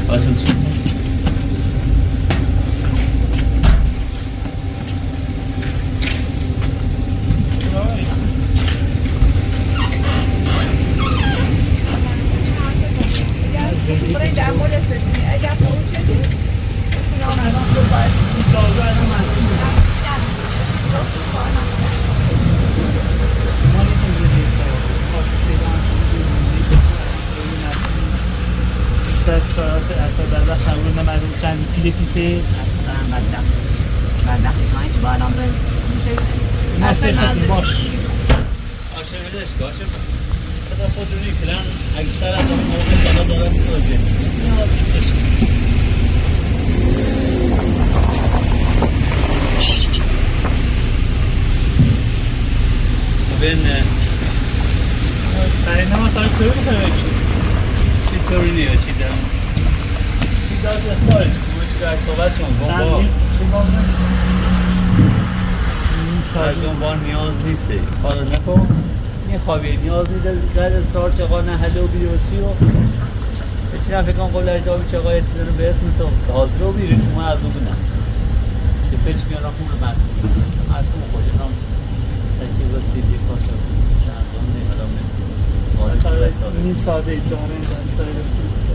چقدر چیزی رو به اسم تو حاضر رو بیرون چون از اون بودم که پیچ میان را خونه من از اون خودی نام تشکیل با سیدی پاشا چند دون نیمه دام نیم ساعته ایتونه